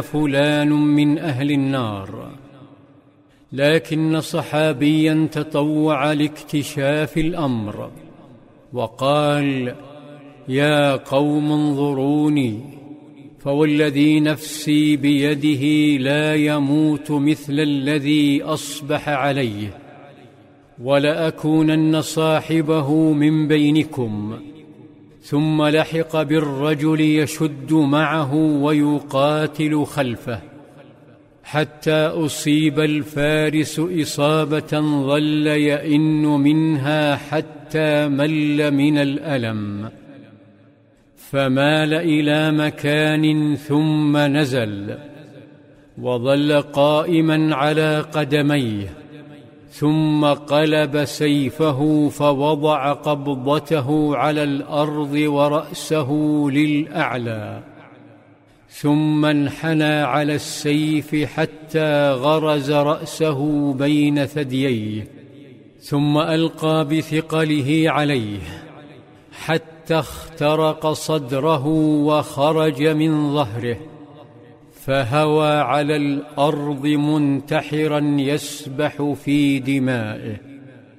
فلان من أهل النار. لكن صحابيا تطوع لاكتشاف الأمر وقال: يا قوم انظروني، فوالذي نفسي بيده لا يموت مثل الذي أصبح عليه، ولأكونن صاحبه من بينكم. ثم لحق بالرجل يشد معه ويقاتل خلفه، حتى أصيب الفارس إصابة ظل يئن منها حتى مل من الألم، فمال إلى مكان ثم نزل، وظل قائما على قدميه، ثم قلب سيفه فوضع قبضته على الأرض ورأسه للأعلى، ثم انحنى على السيف حتى غرز رأسه بين ثدييه، ثم ألقى بثقله عليه حتى اخترق صدره وخرج من ظهره، فهوى على الأرض منتحرا يسبح في دمائه.